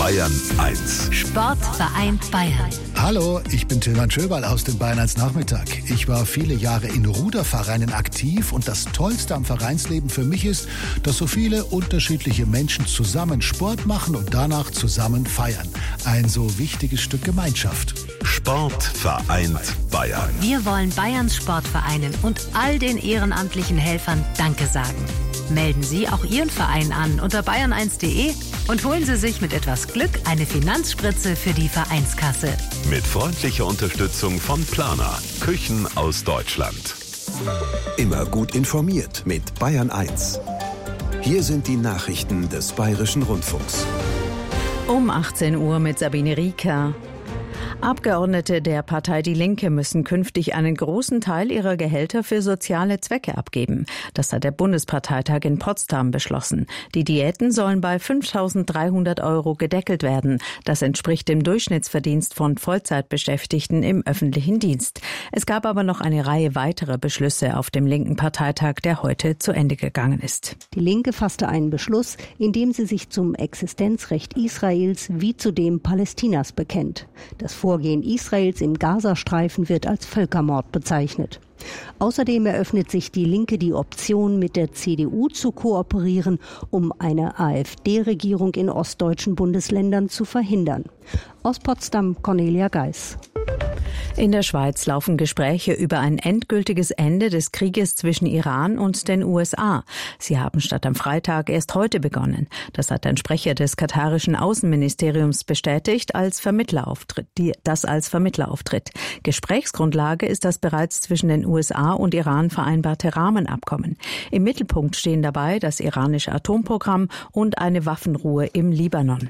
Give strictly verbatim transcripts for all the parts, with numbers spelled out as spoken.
Bayern eins. Sportverein Bayern. Hallo, ich bin Tilman Schöberl aus dem Bayern eins Nachmittag. Ich war viele Jahre in Rudervereinen aktiv und das Tollste am Vereinsleben für mich ist, dass so viele unterschiedliche Menschen zusammen Sport machen und danach zusammen feiern. Ein so wichtiges Stück Gemeinschaft. Sport vereint Bayern. Wir wollen Bayerns Sportvereinen und all den ehrenamtlichen Helfern Danke sagen. Melden Sie auch Ihren Verein an unter bayern eins punkt de und holen Sie sich mit etwas Glück eine Finanzspritze für die Vereinskasse. Mit freundlicher Unterstützung von Plana, Küchen aus Deutschland. Immer gut informiert mit Bayern eins. Hier sind die Nachrichten des Bayerischen Rundfunks. Um achtzehn Uhr mit Sabine Rieker. Abgeordnete der Partei Die Linke müssen künftig einen großen Teil ihrer Gehälter für soziale Zwecke abgeben. Das hat der Bundesparteitag in Potsdam beschlossen. Die Diäten sollen bei fünftausenddreihundert Euro gedeckelt werden. Das entspricht dem Durchschnittsverdienst von Vollzeitbeschäftigten im öffentlichen Dienst. Es gab aber noch eine Reihe weiterer Beschlüsse auf dem linken Parteitag, der heute zu Ende gegangen ist. Die Linke fasste einen Beschluss, in dem sie sich zum Existenzrecht Israels wie zu dem Palästinas bekennt. Das Vorgehen Israels im Gazastreifen wird als Völkermord bezeichnet. Außerdem eröffnet sich die Linke die Option, mit der C D U zu kooperieren, um eine AfD-Regierung in ostdeutschen Bundesländern zu verhindern. Aus Potsdam, Cornelia Geis. In der Schweiz laufen Gespräche über ein endgültiges Ende des Krieges zwischen Iran und den U S A. Sie haben statt am Freitag erst heute begonnen. Das hat ein Sprecher des katarischen Außenministeriums bestätigt, als Vermittler auftritt, die, das als Vermittler auftritt. Gesprächsgrundlage ist das bereits zwischen den U S A und Iran vereinbarte Rahmenabkommen. Im Mittelpunkt stehen dabei das iranische Atomprogramm und eine Waffenruhe im Libanon.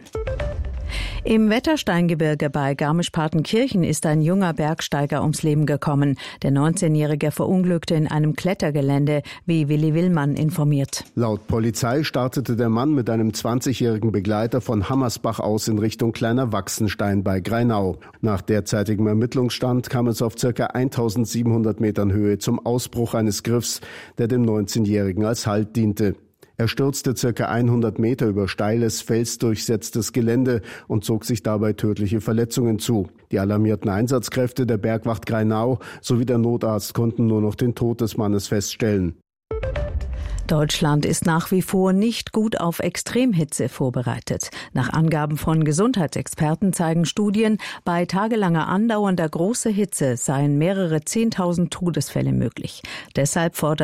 Im Wettersteingebirge bei Garmisch-Partenkirchen ist ein junger Bergsteiger ums Leben gekommen. Der neunzehnjährige verunglückte in einem Klettergelände, wie Willi Willmann informiert. Laut Polizei startete der Mann mit einem zwanzigjährigen Begleiter von Hammersbach aus in Richtung Kleiner Wachsenstein bei Greinau. Nach derzeitigem Ermittlungsstand kam es auf ca. eintausendsiebenhundert Metern Höhe zum Ausbruch eines Griffs, der dem neunzehnjährigen als Halt diente. Er stürzte ca. hundert Meter über steiles, felsdurchsetztes Gelände und zog sich dabei tödliche Verletzungen zu. Die alarmierten Einsatzkräfte der Bergwacht Greinau sowie der Notarzt konnten nur noch den Tod des Mannes feststellen. Deutschland ist nach wie vor nicht gut auf Extremhitze vorbereitet. Nach Angaben von Gesundheitsexperten zeigen Studien, bei tagelanger andauernder großer Hitze seien mehrere zehntausend Todesfälle möglich. Deshalb fordert